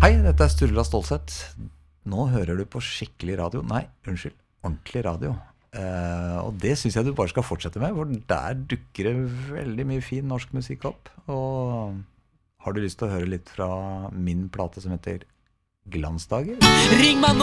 Hei, dette Sturla Stålsett. Nå hører du på skikkelig radio. Nei, unnskyld, ordentlig radio. Og det synes jeg du bare skal fortsette med, for der dukker det veldig mye fin norsk musikk opp. Og har du lyst til å høre litt fra min plate som heter Glansdager? Ring meg